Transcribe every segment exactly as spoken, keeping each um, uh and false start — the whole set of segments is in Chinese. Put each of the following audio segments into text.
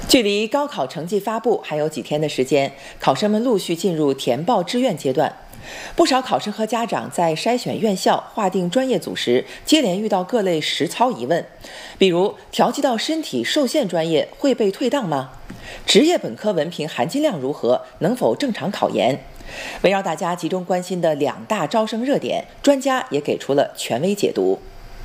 距离高考成绩发布还有几天的时间，考生们陆续进入填报志愿阶段。不少考生和家长在筛选院校、划定专业组时，接连遇到各类实操疑问，比如调剂到身体受限专业会被退档吗？职业本科文凭含金量如何？能否正常考研？围绕大家集中关心的两大招生热点，专家也给出了权威解读。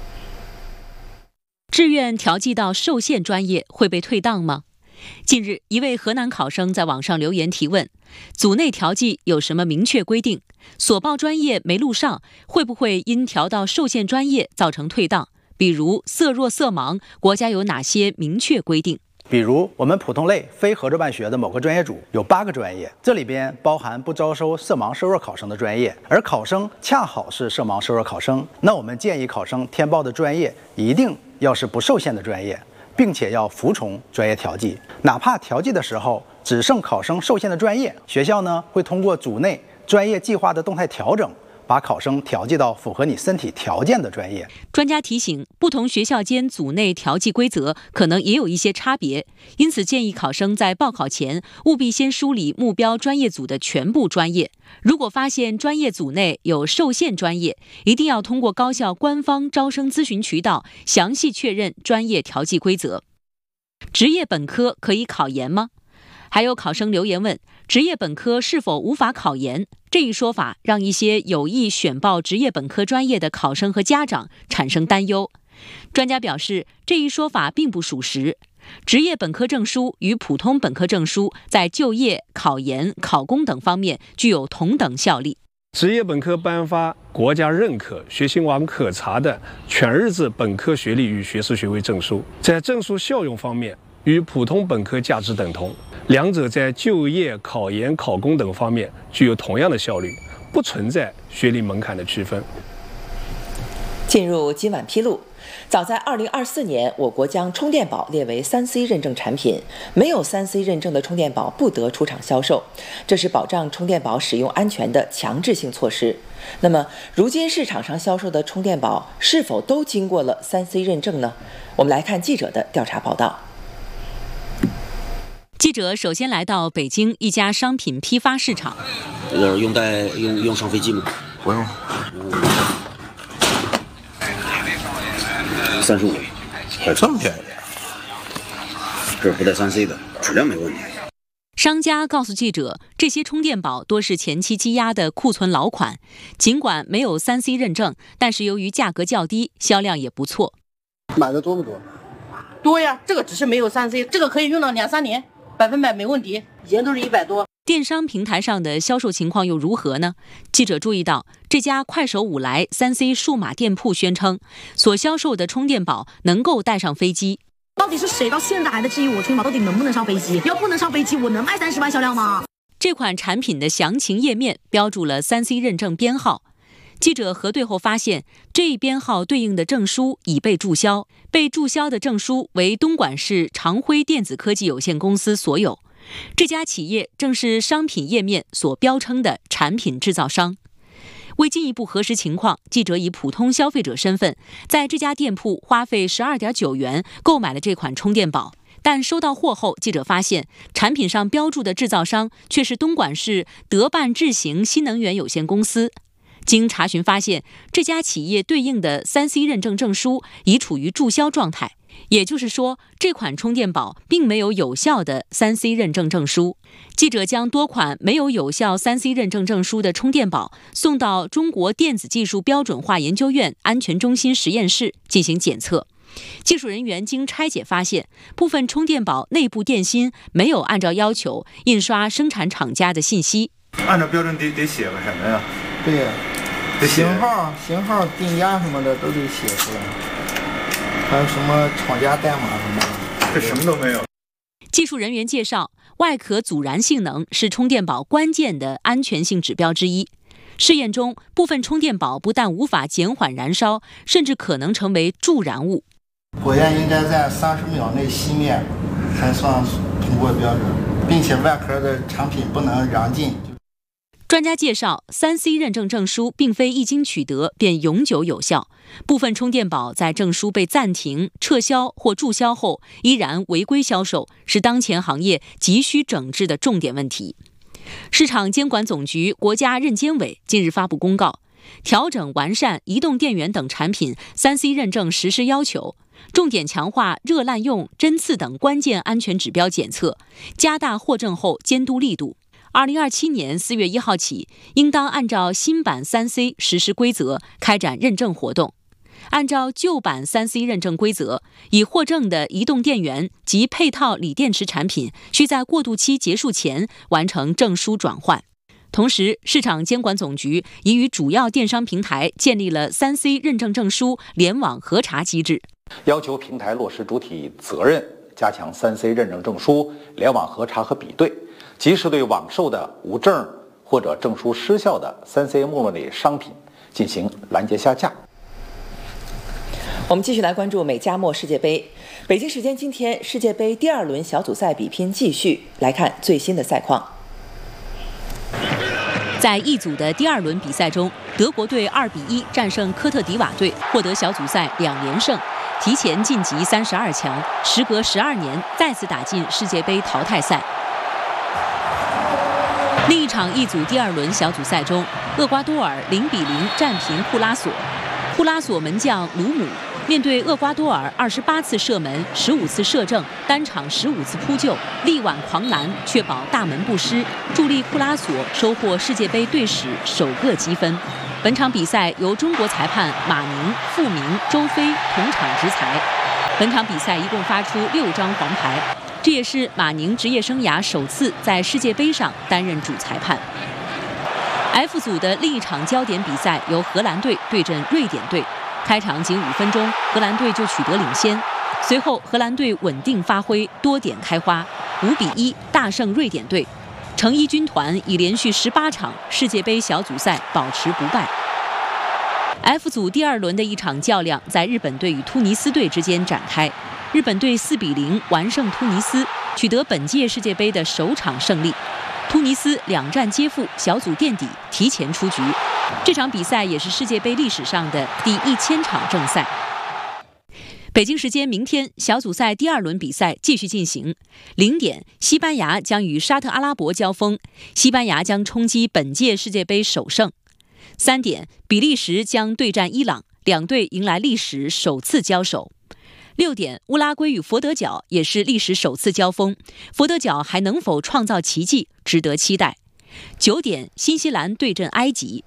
志愿调剂到受限专业会被退档吗？近日，一位河南考生在网上留言提问：组内调剂有什么明确规定？所报专业没录上，会不会因调到受限专业造成退档？比如色弱色盲，国家有哪些明确规定？ 比如我们普通类非合作办学的某个专业组有八个专业，这里边包含不招收色盲色弱考生的专业，而考生恰好是色盲色弱考生，那我们建议考生填报的专业一定要是不受限的专业，并且要服从专业调剂。哪怕调剂的时候只剩考生受限的专业，学校呢会通过组内专业计划的动态调整，把考生调剂到符合你身体条件的专业。 专家提醒，不同学校间组内调剂规则可能也有一些差别，因此建议考生在报考前务必先梳理目标专业组的全部专业。如果发现专业组内有受限专业，一定要通过高校官方招生咨询渠道详细确认专业调剂规则。职业本科可以考研吗？还有考生留言问，职业本科是否无法考研？这一说法让一些有意选报职业本科专业的考生和家长产生担忧。专家表示，这一说法并不属实。职业本科证书与普通本科证书在就业、考研、考公等方面具有同等效力。 职业本科颁发国家认可、学信网可查的全日制本科学历与学士学位证书，在证书效用方面与普通本科价值等同，两者在就业、考研、考公等方面具有同样的效率，不存在学历门槛的区分。 进入今晚披露，早在二零二四年，我国将充电宝列为三 C 认证产品，没有三 C 认证的充电宝不得出厂销售，这是保障充电宝使用安全的强制性措施。那么，如今市场上销售的充电宝是否都经过了三 C 认证呢？我们来看记者的调查报道。 记者首先来到北京一家商品批发市场。 这个用带用用上飞机吗？ 不用。 三十五， 还这么便宜？ 这是不带三 C 的，质量没问题。 商家告诉记者，这些充电宝多是前期积压的库存老款，尽管没有三 C 认证，但是由于价格较低，销量也不错。 买的多不多？ 多呀，这个只是没有三 C， 这个可以用到两三年，百分百没问题。以前都是一百多。 电商平台上的销售情况又如何呢？记者注意到，这家快手五来三 C 数码店铺宣称，所销售的充电宝能够带上飞机。 到底是谁到现在还在质疑我充电宝到底能不能上飞机？要不能上飞机，我能卖三十万销量吗？ 这款产品的详情页面标注了三 C 认证编号。记者核对后发现，这一编号对应的证书已被注销，被注销的证书为东莞市长辉电子科技有限公司所有。这家企业正是商品页面所标称的产品制造商。为进一步核实情况，记者以普通消费者身份，在这家店铺花费十二点九元购买了这款充电宝。但收到货后，记者发现产品上标注的制造商却是东莞市德办智行新能源有限公司。经查询发现，这家企业对应的三 C 认证证书已处于注销状态，也就是说，这款充电宝并没有有效的三 C 认证证书。记者将多款没有有效三 C 认证证书的充电宝送到中国电子技术标准化研究院安全中心实验室进行检测。技术人员经拆解发现，部分充电宝内部电芯没有按照要求印刷生产厂家的信息。 按照标准得得写个什么呀？ 对呀，型号、型号、定价什么的都得写出来，还有什么厂家代码什么的， 这什么都没有。 技术人员介绍，外壳阻燃性能是充电宝关键的安全性指标之一。试验中，部分充电宝不但无法减缓燃烧，甚至可能成为助燃物。 火焰应该在三十秒内熄灭，才算通过标准，并且外壳的产品不能燃尽。 专家介绍， 三 C 认证证书并非一经取得便永久有效，部分充电宝在证书被暂停、撤销或注销后依然违规销售，是当前行业急需整治的重点问题。市场监管总局国家认监委近日发布公告，调整完善移动电源等产品 三 C 认证实施要求，重点强化热滥用、针刺等关键安全指标检测，加大获证后监督力度。二零二七年四月一号起，应当按照新版 三 C 实施规则开展认证活动。按照旧版 三 C 认证规则，已获证的移动电源及配套锂电池产品需在过渡期结束前完成证书转换。同时，市场监管总局已与主要电商平台建立了 三 C 认证证书联网核查机制， 要求平台落实主体责任，加强 三 C 认证证书联网核查和比对，及时对网售的无证或者证书失效的 三 C 目录类商品进行拦截下架。 我们继续来关注美加墨世界杯。北京时间今天，世界杯第二轮小组赛比拼继续，来看最新的赛况。 在一组的第二轮比赛中，德国队二比一战胜科特迪瓦队，获得小组赛两连胜，提前晋级三十二强，时隔十二年再次打进世界杯淘汰赛。另一场一组第二轮小组赛中，厄瓜多尔零比零战平库拉索，库拉索门将鲁姆面对厄瓜多尔二十八次射门、十五次射正、单场十五次扑救，力挽狂澜，确保大门不失，助力库拉索收获世界杯队史首个积分。本场比赛由中国裁判马宁、傅明、周飞同场执裁。本场比赛一共发出六张黄牌，这也是马宁职业生涯首次在世界杯上担任主裁判。F 组的另一场焦点比赛由荷兰队对阵瑞典队。开场仅五分钟，荷兰队就取得领先，随后荷兰队稳定发挥，多点开花，五比一大胜瑞典队。成衣军团已连续十八场世界杯小组赛保持不败。F 组第二轮的一场较量在日本队与突尼斯队之间展开，日本队四比零完胜突尼斯，取得本届世界杯的首场胜利。突尼斯两战皆负，小组垫底，提前出局。这场比赛也是世界杯历史上的第一千场正赛。北京时间明天，小组赛第二轮比赛继续进行。零点，西班牙将与沙特阿拉伯交锋，西班牙将冲击本届世界杯首胜。三点，比利时将对战伊朗，两队迎来历史首次交手。六点，乌拉圭与佛得角也是历史首次交锋，佛得角还能否创造奇迹，值得期待。九点，新西兰对阵埃及。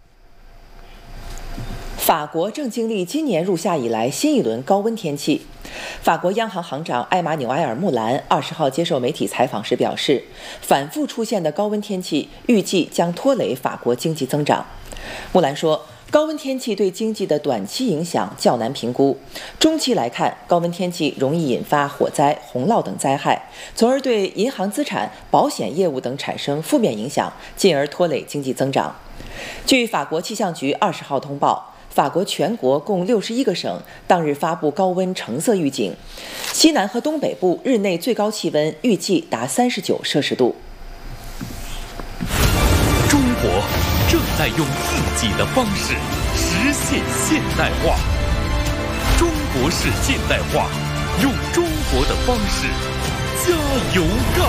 法国正经历今年入夏以来新一轮高温天气。法国央行行长埃马纽埃尔·穆兰二十号接受媒体采访时表示，反复出现的高温天气预计将拖累法国经济增长。穆兰说，高温天气对经济的短期影响较难评估，中期来看，高温天气容易引发火灾、洪涝等灾害，从而对银行资产、保险业务等产生负面影响，进而拖累经济增长。据法国气象局二十号通报，法国全国共六十一个省当日发布高温橙色预警，西南和东北部日内最高气温预计达三十九摄氏度。 中国正在用自己的方式实现现代化，中国式现代化，用中国的方式加油干！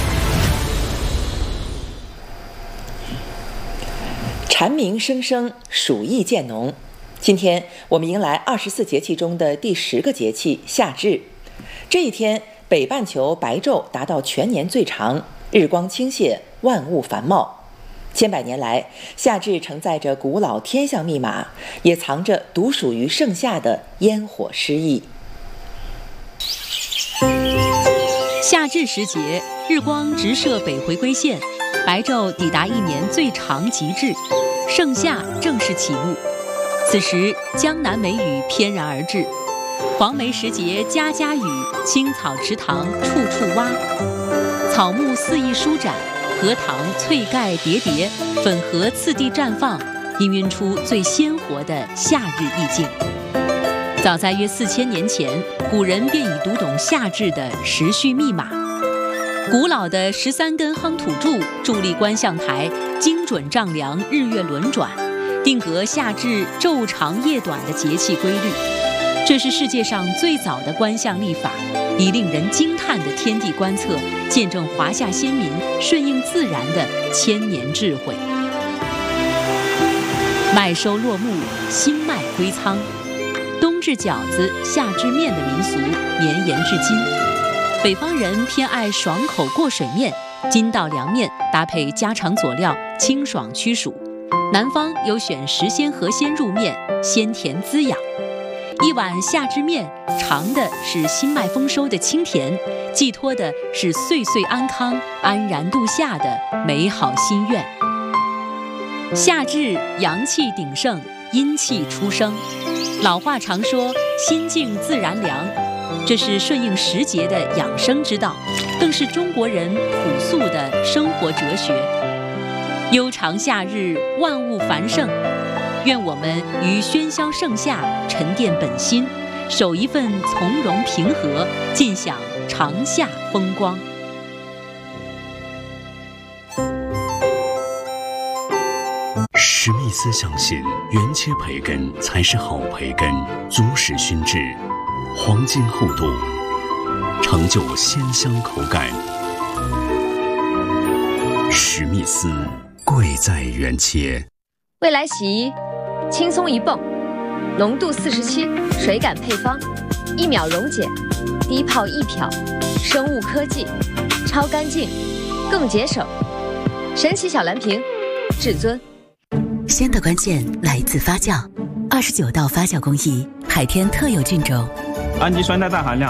蝉鸣声声，暑意渐浓。今天我们迎来二十四节气中的第十个节气夏至。这一天，北半球白昼达到全年最长，日光倾泻，万物繁茂。千百年来，夏至承载着古老天象密码，也藏着独属于盛夏的烟火诗意。 夏至时节，日光直射北回归线，白昼抵达一年最长极致，盛夏正式启幕。此时，江南梅雨翩然而至，黄梅时节家家雨，青草池塘处处蛙，草木肆意舒展，荷塘翠盖叠叠，粉荷次第绽放，氤氲出最鲜活的夏日意境。早在约四千年前，古人便已读懂夏至的时序密码。 古老的十三根夯土柱伫立观象台，精准丈量日月轮转，定格夏至昼长夜短的节气规律。这是世界上最早的观象历法，以令人惊叹的天地观测，见证华夏先民顺应自然的千年智慧。麦收落幕，新麦归仓，冬至饺子，夏至面的民俗绵延至今。北方人偏爱爽口过水面，筋道凉面搭配家常佐料，清爽驱暑；南方有选时鲜河鲜入面，鲜甜滋养。一碗夏至面，尝的是新麦丰收的清甜，寄托的是岁岁安康、安然度夏的美好心愿。夏至阳气鼎盛，阴气初生。老话常说心静自然凉，这是顺应时节的养生之道，更是中国人朴素的生活哲学。悠长夏日，万物繁盛，愿我们于喧嚣盛夏沉淀本心，守一份从容平和，尽享长夏风光。 史密斯相信原切培根才是好培根，足使熏制，黄金厚度，成就鲜香口感。史密斯，贵在原切。 未来洗衣，轻松一泵，浓度四十七，水感配方，一秒溶解，低泡一漂，生物科技，超干净，更节省。神奇小蓝瓶，至尊。 鲜的关键来自发酵，二十九道发酵工艺，海天特有菌种， 氨基酸代氮含量